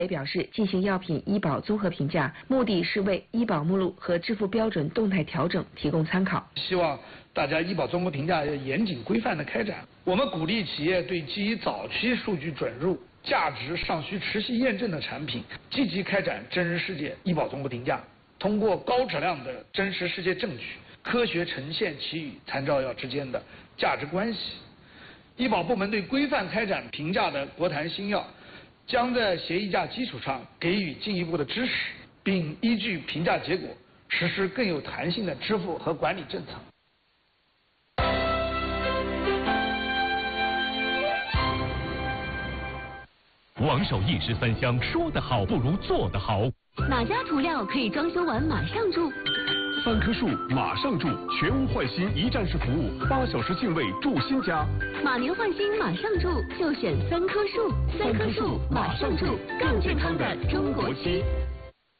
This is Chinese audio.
也表示，进行药品医保综合评价，目的是为医保目录和支付标准动态调整提供参考。 希望大家医保综合评价要严谨规范的开展。我们鼓励企业对基于早期数据准入、价值尚需持续验证的产品，积极开展真实世界医保综合评价，通过高质量的真实世界证据，科学呈现其与参照药之间的价值关系。医保部门对规范开展评价的国谈新药，将在协议价基础上给予进一步的支持，并依据评价结果实施更有弹性的支付和管理政策。 王守义十三香，说得好不如做得好。 哪家涂料可以装修完马上住 ？3棵树马上住，全屋换新一站式服务，8小时净位住新家。 马年换新马上住，就选3棵树。3棵树马上住，更健康的中国区。